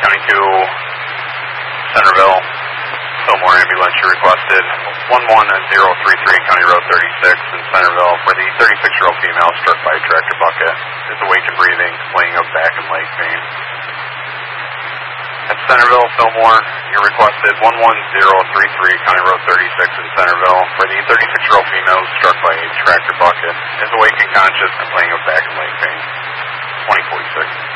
County 2, Centerville, Fillmore ambulance, you requested 11033 County Road 36 in Centerville, where the 36-year-old female struck by a tractor bucket is awake and breathing, complaining of back and leg pain. At Centerville, Fillmore, you requested 11033 County Road 36 in Centerville, where the 36-year-old female struck by a tractor bucket is awake and conscious, complaining of back and leg pain. 2046.